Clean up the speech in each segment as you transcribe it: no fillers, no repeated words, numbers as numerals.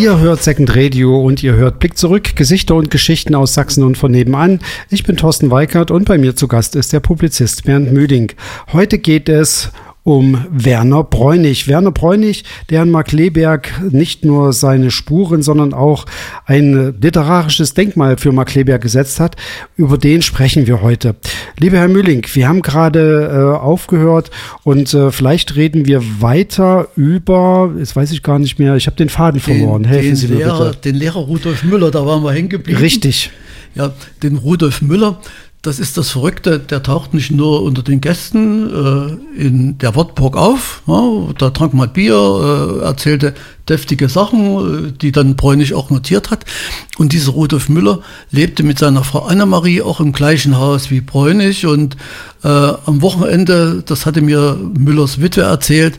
Ihr hört Second Radio und ihr hört Blick zurück, Gesichter und Geschichten aus Sachsen und von nebenan. Ich bin Thorsten Weikert und bei mir zu Gast ist der Publizist Bernd Mühling. Heute geht es um Werner Bräunig. Werner Bräunig, der in Markkleeberg nicht nur seine Spuren, sondern auch ein literarisches Denkmal für Markkleeberg gesetzt hat. Über den sprechen wir heute. Lieber Herr Mühling, wir haben gerade aufgehört und vielleicht reden wir weiter über, jetzt weiß ich gar nicht mehr, ich habe den Faden verloren. Helfen Sie mir bitte. Den Lehrer Rudolf Müller, da waren wir hängen geblieben. Richtig. Ja, den Rudolf Müller. Das ist das Verrückte, der taucht nicht nur unter den Gästen in der Wartburg auf, ja, da trank man Bier, erzählte deftige Sachen, die dann Bräunig auch notiert hat. Und dieser Rudolf Müller lebte mit seiner Frau Annemarie auch im gleichen Haus wie Bräunig. Und am Wochenende, das hatte mir Müllers Witwe erzählt,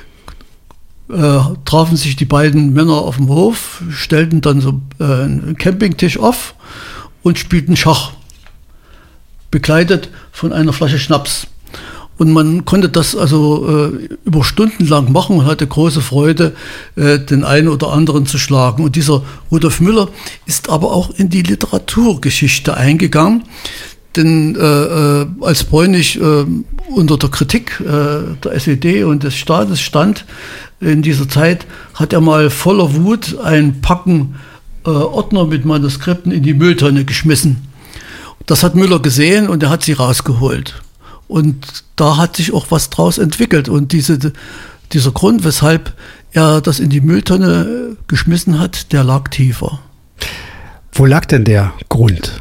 trafen sich die beiden Männer auf dem Hof, stellten dann so einen Campingtisch auf und spielten Schach, begleitet von einer Flasche Schnaps. Und man konnte das also über Stunden lang machen und hatte große Freude, den einen oder anderen zu schlagen. Und dieser Rudolf Müller ist aber auch in die Literaturgeschichte eingegangen. Denn als Bräunig unter der Kritik der SED und des Staates stand in dieser Zeit, hat er mal voller Wut ein Packen Ordner mit Manuskripten in die Mülltonne geschmissen. Das hat Müller gesehen und er hat sie rausgeholt. Und da hat sich auch was draus entwickelt. Und dieser Grund, weshalb er das in die Mülltonne geschmissen hat, der lag tiefer. Wo lag denn der Grund?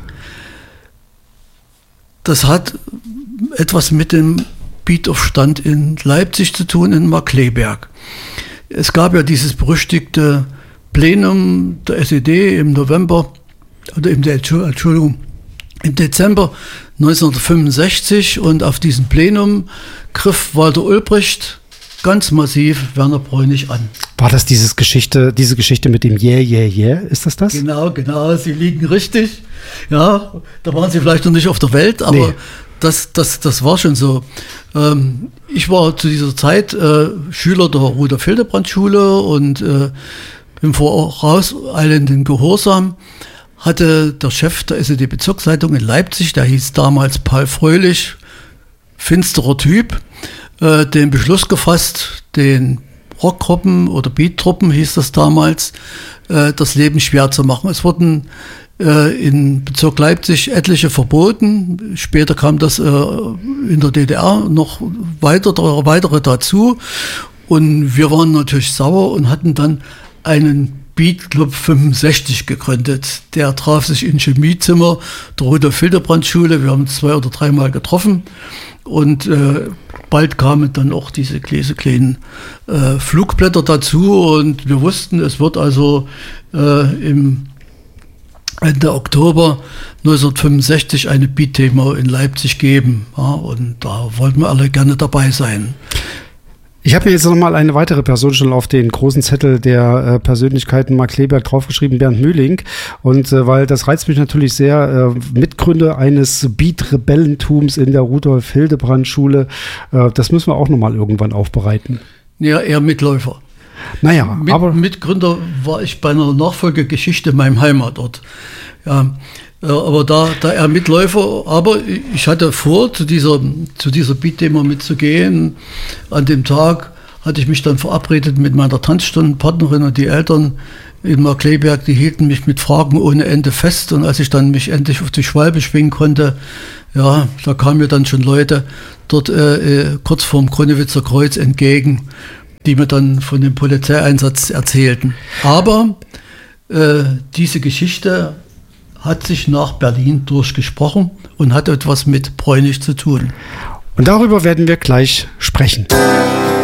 Das hat etwas mit dem Beataufstand in Leipzig zu tun, in Markkleeberg. Es gab ja dieses berüchtigte Plenum der SED im November, oder im Dezember 1965, und auf diesem Plenum griff Walter Ulbricht ganz massiv Werner Bräunig an. War das diese Geschichte mit dem Yeah? Ist das? Genau, Sie liegen richtig. Ja, da waren Sie vielleicht noch nicht auf der Welt, aber nee. Das war schon so. Ich war zu dieser Zeit Schüler der Rudolf-Hildebrand-Schule und im vorauseilenden Gehorsam hatte der Chef der SED-Bezirkszeitung in Leipzig, der hieß damals Paul Fröhlich, finsterer Typ, den Beschluss gefasst, den Rockgruppen oder Beattruppen hieß das damals, das Leben schwer zu machen. Es wurden in Bezirk Leipzig etliche verboten. Später kam das in der DDR noch weitere dazu. Und wir waren natürlich sauer und hatten dann einen Beat Club 65 gegründet. Der traf sich im Chemiezimmer der Rudolf-Hildebrand-Schule. Wir haben uns 2 oder 3 Mal getroffen und bald kamen dann auch diese kleinen Flugblätter dazu und wir wussten, es wird also im Ende Oktober 1965 eine Beat-Demo in Leipzig geben. Ja, und da wollten wir alle gerne dabei sein. Ich habe mir jetzt nochmal eine weitere Person schon auf den großen Zettel der Persönlichkeiten Markkleeberg draufgeschrieben, Bernd Mühling. Und weil das reizt mich natürlich sehr, Mitgründer eines Beat-Rebellentums in der Rudolf-Hildebrand-Schule, das müssen wir auch nochmal irgendwann aufbereiten. Ja, eher Mitläufer. Naja, aber Mitgründer war ich bei einer Nachfolgegeschichte in meinem Heimatort. Ja, aber da er Mitläufer, aber ich hatte vor, zu dieser Beat-Demo mitzugehen. An dem Tag hatte ich mich dann verabredet mit meiner Tanzstundenpartnerin und die Eltern in Markkleeberg, die hielten mich mit Fragen ohne Ende fest. Und als ich dann mich endlich auf die Schwalbe schwingen konnte, ja, da kamen mir dann schon Leute dort kurz vorm Grunewitzer Kreuz entgegen, die mir dann von dem Polizeieinsatz erzählten. Aber diese Geschichte hat sich nach Berlin durchgesprochen und hat etwas mit Bräunig zu tun. Und darüber werden wir gleich sprechen.